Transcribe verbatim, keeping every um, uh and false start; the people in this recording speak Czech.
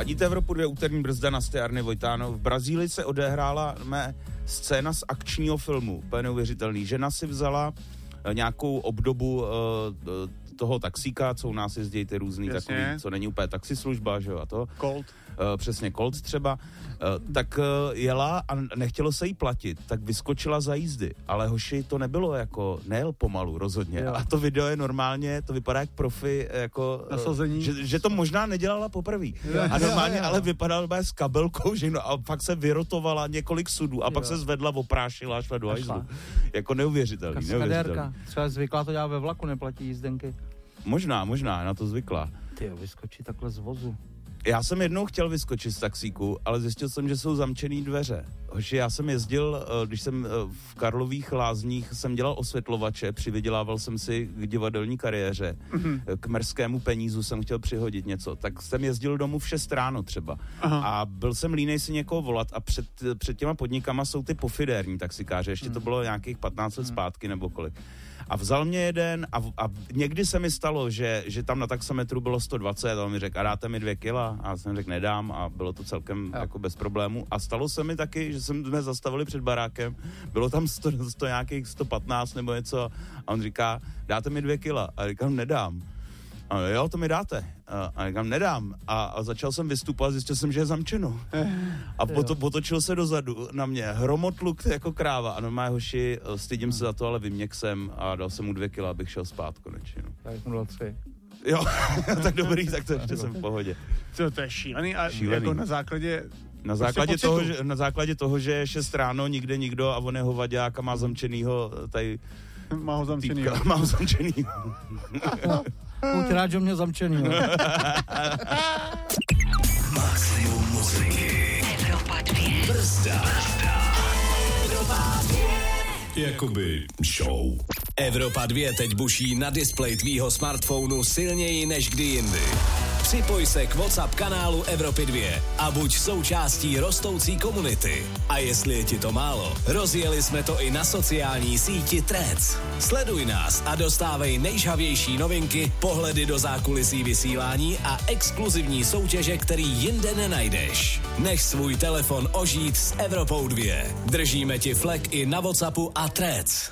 Ladíte Evropu dvě, úterní brzda na Jarny Vojtánov. V Brazílii se odehrála mé scéna z akčního filmu. Úplně neuvěřitelný. Žena si vzala nějakou obdobu uh, toho taxíka, co u nás jezdí ty různý Jasně. takový, co není úplně taxislužba, že jo, a to. Colt. Uh, přesně, Colt třeba. Uh, tak uh, jela a nechtělo se jí platit, tak vyskočila za jízdy. Ale hoši, to nebylo jako, nejel pomalu rozhodně. Jo. A to video je normálně, to vypadá jak profi, jako, nasazení. Že, že to možná nedělala poprvé. A normálně, ale vypadala s kabelkou, že no, a fakt se vyrotovala několik sudů a pak jo. se zvedla, oprášila a šla do hajzlu. Jako neuvěřitelný, neuvěřitelný. Třeba zvyklá to dělá ve vlaku, neplatí jízdenky. Možná, možná, na to zvykla. Ty jo, vyskočí takhle z vozu. Já jsem jednou chtěl vyskočit z taxíku, ale zjistil jsem, že jsou zamčený dveře. Hoši, já jsem jezdil, když jsem v Karlových Lázních jsem dělal osvětlovače, přivydělával jsem si k divadelní kariéře, mm-hmm. k merskému penízu jsem chtěl přihodit něco, tak jsem jezdil domů v šest ráno třeba. Aha. A byl jsem línej si někoho volat a před, před těma podnikama jsou ty pofidérní taxikáře, ještě to bylo nějakých patnáct let zpátky nebo kolik. A vzal mě jeden a, a někdy se mi stalo, že, že tam na taxametru bylo sto dvacet a on mi řekl, a dáte mi dvě kila? A já jsem řekl, nedám a bylo to celkem jo. jako bez problémů. A stalo se mi taky, že jsme zastavili před barákem, bylo tam sto, sto nějakých sto patnáct nebo něco a on říká, dáte mi dvě kila? A říkám, nedám. A jo, to mi dáte. A, a říkám, nedám. A, a začal jsem vystupovat, zjistil jsem, že je zamčeno. A poto, potočil se dozadu na mě, hromotluk jako kráva. A normálně, hoši, stydím se za to, ale vyměk jsem a dal jsem mu dvě kila, abych šel spát konečně. No. Tak mu dal tři. Jo, tak dobrý, tak to ještě jsem v pohodě. Co, to je šílený a šílený. Jako na základě... Na základě, toho, že, na základě toho, že je šest ráno, nikde nikdo a on je hovaďák a má zamčenýho tady... Má ho zamčenýho. Týpka, má ho zamčenýho. Buď rád, že mě zamčenýho. Maximum muziky. Evropa dvě. Brzda. Evropa dvě. Jakoby show. Evropa dvě teď buší na displeji tvýho smartphonu silněji než kdy jindy. Připoj se k WhatsApp kanálu Evropy dvě a buď součástí rostoucí komunity. A jestli je ti to málo, rozjeli jsme to i na sociální síti Threads. Sleduj nás a dostávej nejžhavější novinky, pohledy do zákulisí vysílání a exkluzivní soutěže, který jinde nenajdeš. Nech svůj telefon ožít s Evropou dvě. Držíme ti flek i na WhatsAppu a Threads.